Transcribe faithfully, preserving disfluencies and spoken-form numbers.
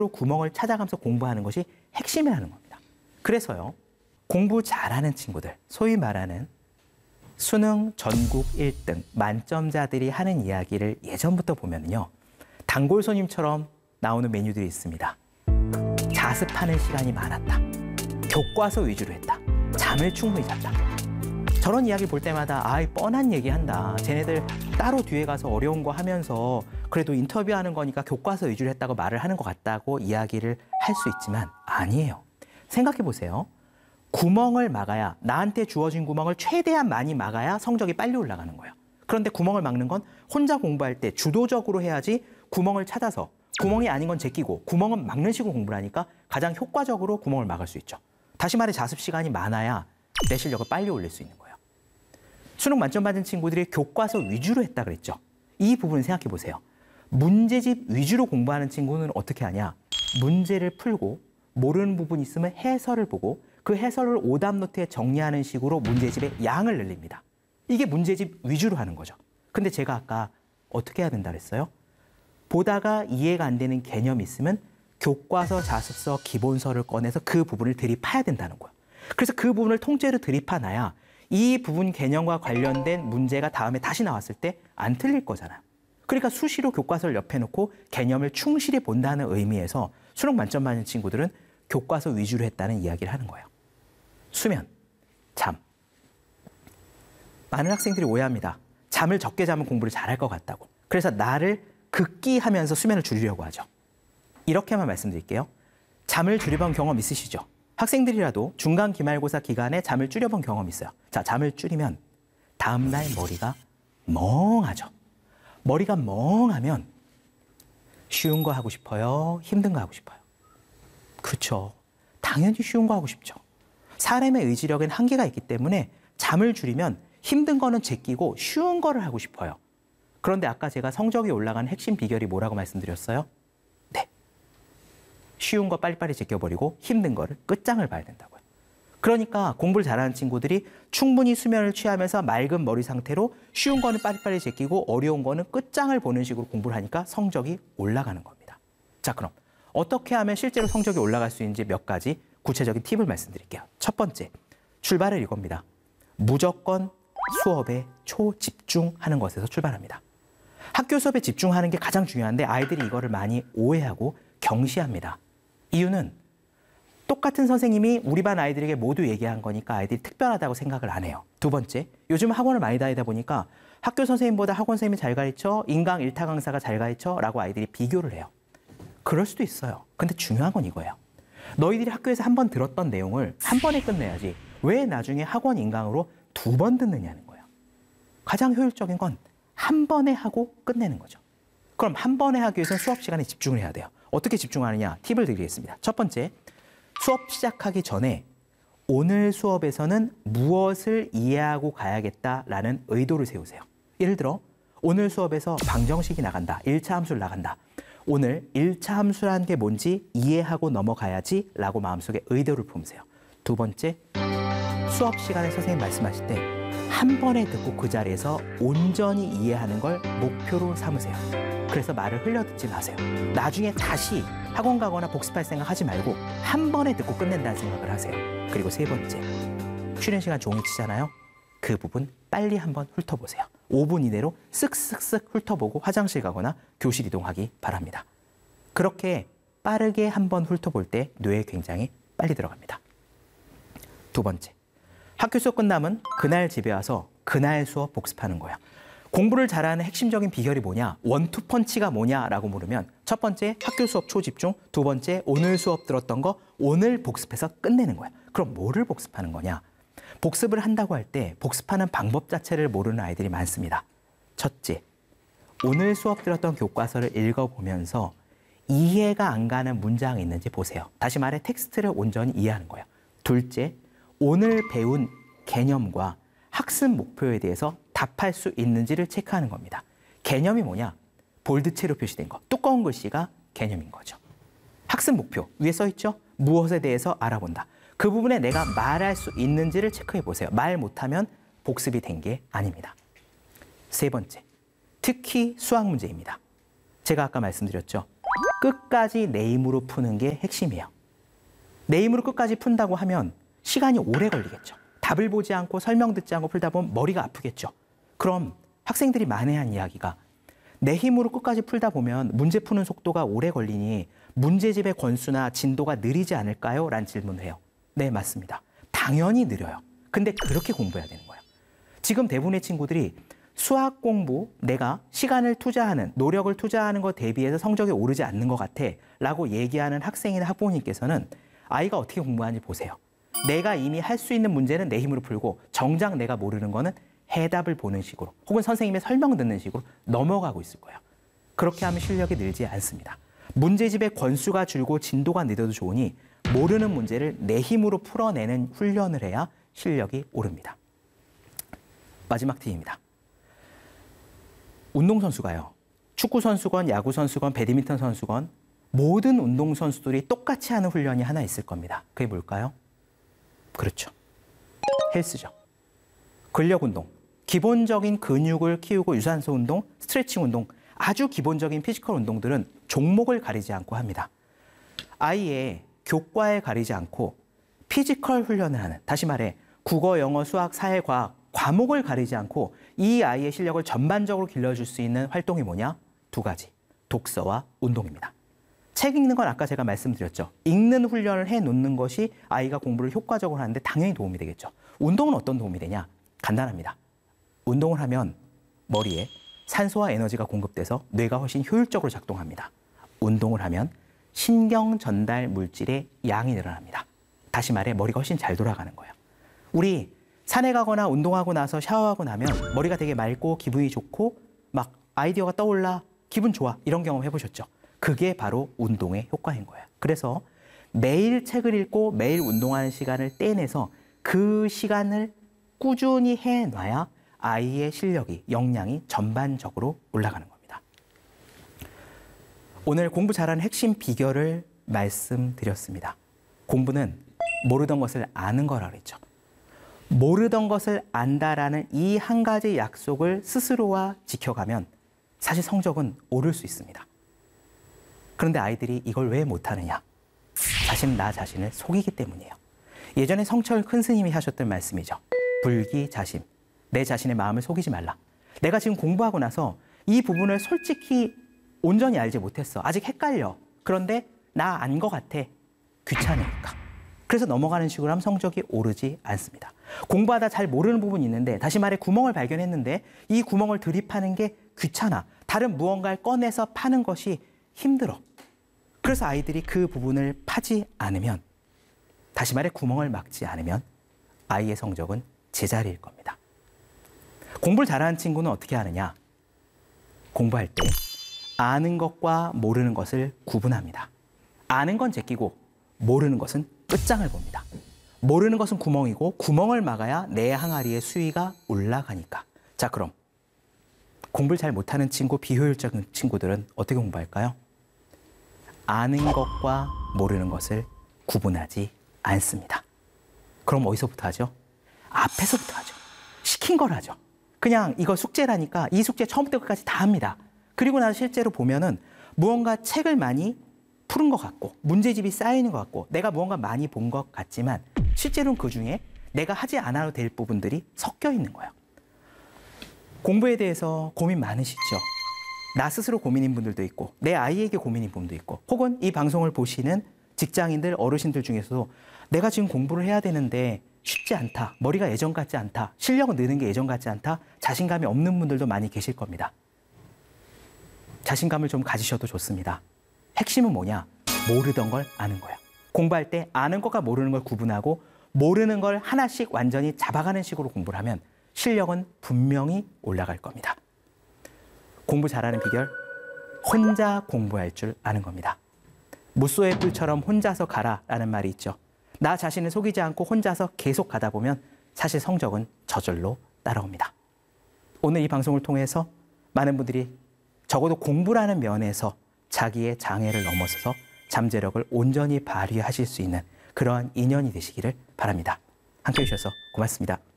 구멍을 찾아가면서 공부하는 것이 핵심이라는 겁니다. 그래서요, 공부 잘하는 친구들, 소위 말하는 수능 전국 일 등 만점자들이 하는 이야기를 예전부터 보면요, 단골 손님처럼 나오는 메뉴들이 있습니다. 자습하는 시간이 많았다. 교과서 위주로 했다. 잠을 충분히 잤다. 저런 이야기 볼 때마다 아이 뻔한 얘기한다. 쟤네들 따로 뒤에 가서 어려운 거 하면서 그래도 인터뷰하는 거니까 교과서 위주로 했다고 말을 하는 것 같다고 이야기를 할 수 있지만 아니에요. 생각해 보세요. 구멍을 막아야, 나한테 주어진 구멍을 최대한 많이 막아야 성적이 빨리 올라가는 거예요. 그런데 구멍을 막는 건 혼자 공부할 때 주도적으로 해야지, 구멍을 찾아서 구멍이 아닌 건 제끼고 구멍은 막는 식으로 공부를 하니까 가장 효과적으로 구멍을 막을 수 있죠. 다시 말해, 자습 시간이 많아야 내 실력을 빨리 올릴 수 있는 거예요. 수능 만점 받은 친구들이 교과서 위주로 했다 그랬죠. 이 부분 생각해 보세요. 문제집 위주로 공부하는 친구는 어떻게 하냐? 문제를 풀고 모르는 부분이 있으면 해설을 보고 그 해설을 오답 노트에 정리하는 식으로 문제집의 양을 늘립니다. 이게 문제집 위주로 하는 거죠. 근데 제가 아까 어떻게 해야 된다 그랬어요? 보다가 이해가 안 되는 개념이 있으면 교과서, 자습서, 기본서를 꺼내서 그 부분을 대입해야 된다는 거예요. 그래서 그 부분을 통째로 대입해놔야 이 부분 개념과 관련된 문제가 다음에 다시 나왔을 때 안 틀릴 거잖아요. 그러니까 수시로 교과서를 옆에 놓고 개념을 충실히 본다는 의미에서 수능 만점 받는 친구들은 교과서 위주로 했다는 이야기를 하는 거예요. 수면, 잠. 많은 학생들이 오해합니다. 잠을 적게 자면 공부를 잘할 것 같다고. 그래서 나를 극기하면서 수면을 줄이려고 하죠. 이렇게만 말씀드릴게요. 잠을 줄여본 경험 있으시죠? 학생들이라도 중간 기말고사 기간에 잠을 줄여본 경험 있어요. 자, 잠을 줄이면 다음날 머리가 멍하죠. 머리가 멍하면 쉬운 거 하고 싶어요? 힘든 거 하고 싶어요? 그렇죠. 당연히 쉬운 거 하고 싶죠. 사람의 의지력엔 한계가 있기 때문에 잠을 줄이면 힘든 거는 제끼고 쉬운 거를 하고 싶어요. 그런데 아까 제가 성적이 올라가는 핵심 비결이 뭐라고 말씀드렸어요? 네. 쉬운 거 빨리빨리 제껴버리고 힘든 거를 끝장을 봐야 된다고요. 그러니까 공부를 잘하는 친구들이 충분히 수면을 취하면서 맑은 머리 상태로 쉬운 거는 빨리빨리 제끼고 어려운 거는 끝장을 보는 식으로 공부를 하니까 성적이 올라가는 겁니다. 자, 그럼 어떻게 하면 실제로 성적이 올라갈 수 있는지 몇 가지 구체적인 팁을 말씀드릴게요. 첫 번째, 출발을 이겁니다. 무조건 수업에 초집중하는 것에서 출발합니다. 학교 수업에 집중하는 게 가장 중요한데 아이들이 이거를 많이 오해하고 경시합니다. 이유는 똑같은 선생님이 우리 반 아이들에게 모두 얘기한 거니까 아이들이 특별하다고 생각을 안 해요. 두 번째, 요즘 학원을 많이 다니다 보니까 학교 선생님보다 학원 선생님이 잘 가르쳐, 인강 일타 강사가 잘 가르쳐 라고 아이들이 비교를 해요. 그럴 수도 있어요. 근데 중요한 건 이거예요. 너희들이 학교에서 한 번 들었던 내용을 한 번에 끝내야지 왜 나중에 학원 인강으로 두 번 듣느냐는 거예요. 가장 효율적인 건 한 번에 하고 끝내는 거죠. 그럼 한 번에 하기 위해서는 수업 시간에 집중을 해야 돼요. 어떻게 집중하느냐? 팁을 드리겠습니다. 첫 번째, 수업 시작하기 전에 오늘 수업에서는 무엇을 이해하고 가야겠다라는 의도를 세우세요. 예를 들어 오늘 수업에서 방정식이 나간다, 일 차 함수를 나간다. 오늘 일 차 함수라는 게 뭔지 이해하고 넘어가야지 라고 마음속에 의도를 품으세요. 두 번째, 수업 시간에 선생님 말씀하실 때 한 번에 듣고 그 자리에서 온전히 이해하는 걸 목표로 삼으세요. 그래서 말을 흘려듣지 마세요. 나중에 다시 학원 가거나 복습할 생각 하지 말고 한 번에 듣고 끝낸다는 생각을 하세요. 그리고 세 번째, 쉬는 시간 종이 치잖아요. 그 부분 빨리 한번 훑어보세요. 오 분 이내로 쓱쓱쓱 훑어보고 화장실 가거나 교실 이동하기 바랍니다. 그렇게 빠르게 한번 훑어볼 때 뇌에 굉장히 빨리 들어갑니다. 두 번째, 학교 수업 끝나면 그날 집에 와서 그날 수업 복습하는 거예요. 공부를 잘하는 핵심적인 비결이 뭐냐? 원투펀치가 뭐냐라고 물으면 첫 번째, 학교 수업 초집중. 두 번째, 오늘 수업 들었던 거 오늘 복습해서 끝내는 거야. 그럼 뭐를 복습하는 거냐? 복습을 한다고 할 때 복습하는 방법 자체를 모르는 아이들이 많습니다. 첫째, 오늘 수업 들었던 교과서를 읽어보면서 이해가 안 가는 문장이 있는지 보세요. 다시 말해 텍스트를 온전히 이해하는 거예요. 둘째, 오늘 배운 개념과 학습 목표에 대해서 답할 수 있는지를 체크하는 겁니다. 개념이 뭐냐? 볼드체로 표시된 거. 두꺼운 글씨가 개념인 거죠. 학습 목표, 위에 써 있죠? 무엇에 대해서 알아본다. 그 부분에 내가 말할 수 있는지를 체크해 보세요. 말 못하면 복습이 된 게 아닙니다. 세 번째, 특히 수학 문제입니다. 제가 아까 말씀드렸죠. 끝까지 내 힘으로 푸는 게 핵심이에요. 내 힘으로 끝까지 푼다고 하면 시간이 오래 걸리겠죠. 답을 보지 않고 설명 듣지 않고 풀다 보면 머리가 아프겠죠. 그럼 학생들이 만회한 이야기가 내 힘으로 끝까지 풀다 보면 문제 푸는 속도가 오래 걸리니 문제집의 권수나 진도가 느리지 않을까요? 라는 질문을 해요. 네, 맞습니다. 당연히 느려요. 근데 그렇게 공부해야 되는 거예요. 지금 대부분의 친구들이 수학 공부, 내가 시간을 투자하는, 노력을 투자하는 것 대비해서 성적이 오르지 않는 것 같아 라고 얘기하는 학생이나 학부모님께서는 아이가 어떻게 공부하는지 보세요. 내가 이미 할 수 있는 문제는 내 힘으로 풀고 정작 내가 모르는 거는 해답을 보는 식으로 혹은 선생님의 설명 듣는 식으로 넘어가고 있을 거예요. 그렇게 하면 실력이 늘지 않습니다. 문제집의 권수가 줄고 진도가 느려도 좋으니 모르는 문제를 내 힘으로 풀어내는 훈련을 해야 실력이 오릅니다. 마지막 팁입니다. 운동선수가요. 축구선수건, 야구선수건, 배드민턴 선수건 모든 운동선수들이 똑같이 하는 훈련이 하나 있을 겁니다. 그게 뭘까요? 그렇죠. 헬스죠. 근력 운동. 기본적인 근육을 키우고 유산소 운동, 스트레칭 운동, 아주 기본적인 피지컬 운동들은 종목을 가리지 않고 합니다. 아이의 교과에 가리지 않고 피지컬 훈련을 하는, 다시 말해 국어, 영어, 수학, 사회, 과학, 과목을 가리지 않고 이 아이의 실력을 전반적으로 길러줄 수 있는 활동이 뭐냐? 두 가지. 독서와 운동입니다. 책 읽는 건 아까 제가 말씀드렸죠. 읽는 훈련을 해놓는 것이 아이가 공부를 효과적으로 하는데 당연히 도움이 되겠죠. 운동은 어떤 도움이 되냐? 간단합니다. 운동을 하면 머리에 산소와 에너지가 공급돼서 뇌가 훨씬 효율적으로 작동합니다. 운동을 하면 신경 전달 물질의 양이 늘어납니다. 다시 말해 머리가 훨씬 잘 돌아가는 거예요. 우리 산에 가거나 운동하고 나서 샤워하고 나면 머리가 되게 맑고 기분이 좋고 막 아이디어가 떠올라 기분 좋아 이런 경험 해보셨죠? 그게 바로 운동의 효과인 거예요. 그래서 매일 책을 읽고 매일 운동하는 시간을 떼내서 그 시간을 꾸준히 해놔야 아이의 실력이, 역량이 전반적으로 올라가는 겁니다. 오늘 공부 잘하는 핵심 비결을 말씀드렸습니다. 공부는 모르던 것을 아는 거라 그랬죠. 모르던 것을 안다라는 이 한 가지 약속을 스스로와 지켜가면 사실 성적은 오를 수 있습니다. 그런데 아이들이 이걸 왜 못하느냐? 사실 나 자신을 속이기 때문이에요. 예전에 성철 큰 스님이 하셨던 말씀이죠. 불기자심. 내 자신의 마음을 속이지 말라. 내가 지금 공부하고 나서 이 부분을 솔직히 온전히 알지 못했어. 아직 헷갈려. 그런데 나 안 것 같아. 귀찮으니까. 그래서 넘어가는 식으로 하면 성적이 오르지 않습니다. 공부하다 잘 모르는 부분이 있는데 다시 말해 구멍을 발견했는데 이 구멍을 들이파는 게 귀찮아. 다른 무언가를 꺼내서 파는 것이 힘들어. 그래서 아이들이 그 부분을 파지 않으면 다시 말해 구멍을 막지 않으면 아이의 성적은 제자리일 겁니다. 공부를 잘하는 친구는 어떻게 하느냐? 공부할 때 아는 것과 모르는 것을 구분합니다. 아는 건 제끼고 모르는 것은 끝장을 봅니다. 모르는 것은 구멍이고 구멍을 막아야 내 항아리의 수위가 올라가니까. 자, 그럼 공부를 잘 못하는 친구, 비효율적인 친구들은 어떻게 공부할까요? 아는 것과 모르는 것을 구분하지 않습니다. 그럼 어디서부터 하죠? 앞에서부터 하죠. 시킨 걸 하죠. 그냥 이거 숙제라니까 이 숙제 처음부터 끝까지 다 합니다. 그리고 나서 실제로 보면은 무언가 책을 많이 푸른 것 같고 문제집이 쌓이는 것 같고 내가 무언가 많이 본 것 같지만 실제로는 그중에 내가 하지 않아도 될 부분들이 섞여 있는 거예요. 공부에 대해서 고민 많으시죠? 나 스스로 고민인 분들도 있고 내 아이에게 고민인 분도 있고 혹은 이 방송을 보시는 직장인들, 어르신들 중에서도 내가 지금 공부를 해야 되는데 쉽지 않다. 머리가 예전 같지 않다. 실력은 느는 게 예전 같지 않다. 자신감이 없는 분들도 많이 계실 겁니다. 자신감을 좀 가지셔도 좋습니다. 핵심은 뭐냐? 모르던 걸 아는 거야. 공부할 때 아는 것과 모르는 걸 구분하고 모르는 걸 하나씩 완전히 잡아가는 식으로 공부를 하면 실력은 분명히 올라갈 겁니다. 공부 잘하는 비결, 혼자 공부할 줄 아는 겁니다. 무소의 뿔처럼 혼자서 가라라는 말이 있죠. 나 자신을 속이지 않고 혼자서 계속 가다 보면 사실 성적은 저절로 따라옵니다. 오늘 이 방송을 통해서 많은 분들이 적어도 공부라는 면에서 자기의 장애를 넘어서서 잠재력을 온전히 발휘하실 수 있는 그러한 인연이 되시기를 바랍니다. 함께해 주셔서 고맙습니다.